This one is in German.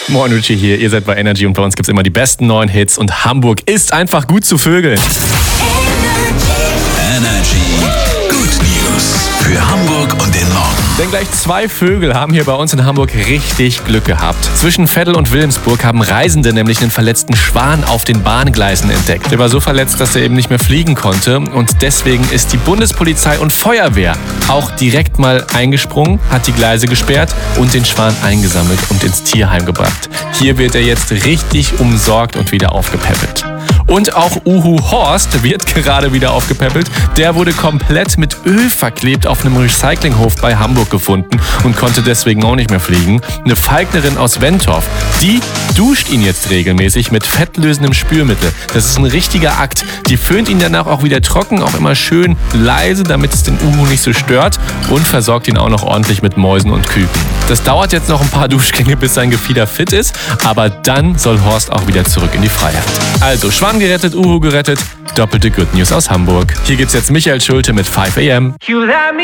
Moin Richie hier, ihr seid bei Energy und bei uns gibt's immer die besten neuen Hits und Hamburg ist einfach gut zu vögeln. Energy. Good News für Hamburg und den Norden. Denn gleich 2 Vögel haben hier bei uns in Hamburg richtig Glück gehabt. Zwischen Veddel und Wilhelmsburg haben Reisende nämlich einen verletzten Schwan auf den Bahngleisen entdeckt. Der war so verletzt, dass er eben nicht mehr fliegen konnte und deswegen ist die Bundespolizei und Feuerwehr auch direkt mal eingesprungen, hat die Gleise gesperrt und den Schwan eingesammelt und ins Tierheim gebracht. Hier wird er jetzt richtig umsorgt und wieder aufgepäppelt. Und auch Uhu Horst wird gerade wieder aufgepäppelt. Der wurde komplett mit Öl verklebt auf einem Recyclinghof bei Hamburg gefunden und konnte deswegen auch nicht mehr fliegen. Eine Falknerin aus Wentorf, die duscht ihn jetzt regelmäßig mit fettlösendem Spülmittel. Das ist ein richtiger Akt. Die föhnt ihn danach auch wieder trocken, auch immer schön leise, damit es den Uhu nicht so stört und versorgt ihn auch noch ordentlich mit Mäusen und Küken. Das dauert jetzt noch ein paar Duschgänge, bis sein Gefieder fit ist, aber dann soll Horst auch wieder zurück in die Freiheit. Also Schwan gerettet, Uhu gerettet, doppelte Good News aus Hamburg. Hier gibt's jetzt Michael Schulte mit 5 AM.